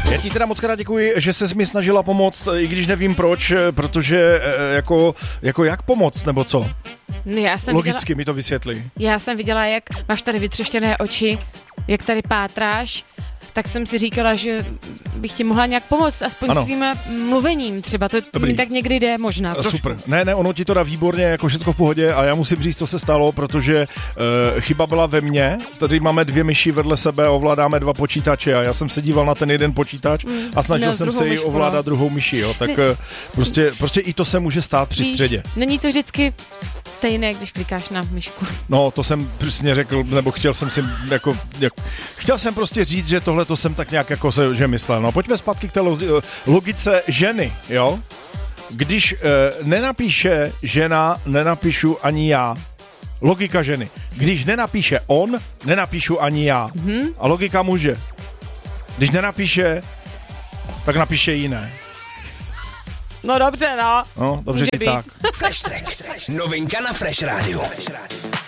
Já ti teda moc krát děkuji, že ses mi snažila pomoct, i když nevím proč, protože jako jak pomoct, nebo co? Logicky mi to vysvětli. Já jsem viděla, jak máš tady vytřeštěné oči, jak tady pátráš, tak jsem si říkala, že bych ti mohla nějak pomoct, aspoň svým mluvením třeba, to mi tak někdy jde možná. Trošku. Super, ne, ono ti to dá výborně, jako všechno v pohodě a já musím říct, co se stalo, protože chyba byla ve mně, tady máme 2 myši vedle sebe, ovládáme 2 počítače a já jsem se díval na ten jeden počítač a snažil jsem se jí ovládat druhou myši, jo, tak prostě i to se může stát při středě. Není to vždycky stejné, když klikáš na myšku. No, to jsem přesně řekl, nebo chtěl jsem prostě říct, že tohle to jsem tak nějak jako že myslel. No, pojďme zpátky k té logice ženy, jo? Když nenapíše žena, nenapíšu ani já. Logika ženy. Když nenapíše on, nenapíšu ani já. A logika muže. Když nenapíše, tak napíše jiné. No dobře, no. No, dobře ti tak. Fresh Track. Novinka na Fresh Radio.